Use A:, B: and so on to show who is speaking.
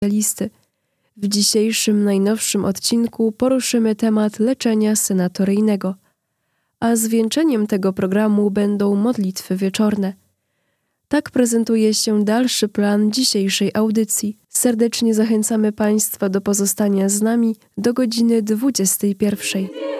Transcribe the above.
A: listy. W dzisiejszym najnowszym odcinku poruszymy temat leczenia senatoryjnego, a zwieńczeniem tego programu będą modlitwy wieczorne. Tak prezentuje się dalszy plan dzisiejszej audycji. Serdecznie zachęcamy Państwa do pozostania z nami do godziny 21.